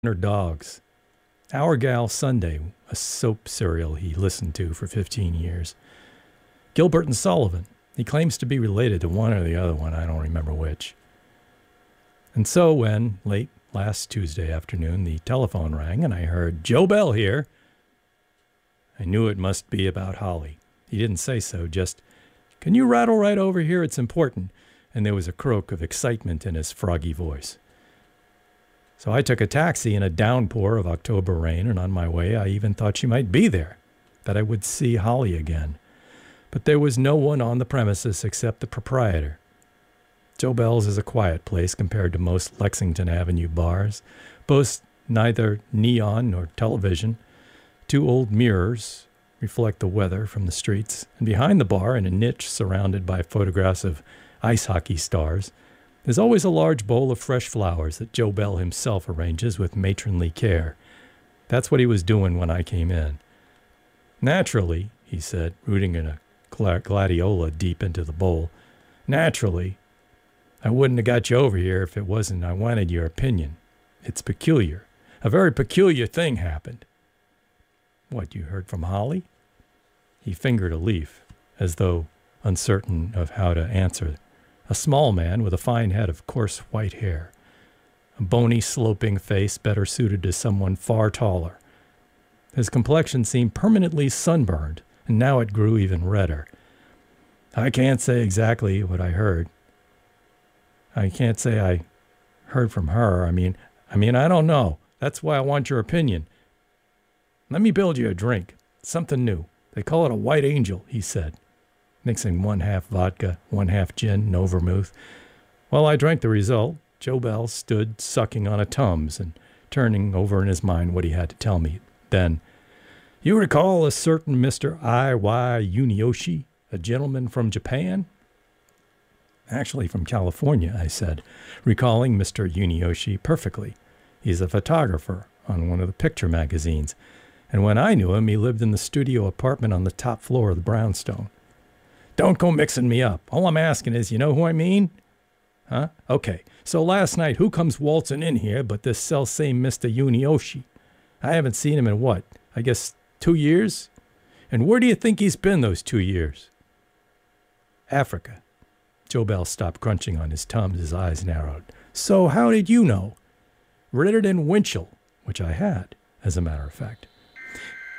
her dogs. Our Gal Sunday, a soap serial he listened to for 15 years. Gilbert and Sullivan. He claims to be related to one or the other one. I don't remember which. And so when, late last Tuesday afternoon, the telephone rang and I heard, "Joe Bell here," I knew it must be about Holly. He didn't say so, just, "Can you rattle right over here? It's important." And there was a croak of excitement in his froggy voice. So I took a taxi in a downpour of October rain, and on my way I even thought she might be there, that I would see Holly again. But there was no one on the premises except the proprietor. Joe Bell's is a quiet place compared to most Lexington Avenue bars, boasts neither neon nor television. 2 old mirrors reflect the weather from the streets, and behind the bar, in a niche surrounded by photographs of ice hockey stars, there's always a large bowl of fresh flowers that Joe Bell himself arranges with matronly care. That's what he was doing when I came in. "Naturally," he said, rooting in a gladiola deep into the bowl, "naturally, I wouldn't have got you over here if it wasn't I wanted your opinion. It's peculiar. A very peculiar thing happened." "What, you heard from Holly?" He fingered a leaf, as though uncertain of how to answer. A small man with a fine head of coarse white hair. A bony, sloping face better suited to someone far taller. His complexion seemed permanently sunburned, and now it grew even redder. "I can't say exactly what I heard. I can't say I heard from her. I mean, I don't know. That's why I want your opinion. Let me build you a drink. Something new. They call it a White Angel," he said, mixing 1/2 vodka, 1/2 gin, no vermouth. While I drank the result, Joe Bell stood sucking on a Tums and turning over in his mind what he had to tell me. Then, "You recall a certain Mr. I.Y. Yunioshi, a gentleman from Japan?" "Actually from California," I said, recalling Mr. Yunioshi perfectly. "He's a photographer on one of the picture magazines, and when I knew him, he lived in the studio apartment on the top floor of the brownstone." "Don't go mixing me up. All I'm asking is, you know who I mean?" "Huh? Okay. So last night, who comes waltzing in here but this self-same Mr. Yunioshi? I haven't seen him in what? I guess 2 years? And where do you think he's been those 2 years?" "Africa." Joe Bell stopped crunching on his Tums. His eyes narrowed. "So how did you know?" "Read it in Winchell," which I had, as a matter of fact.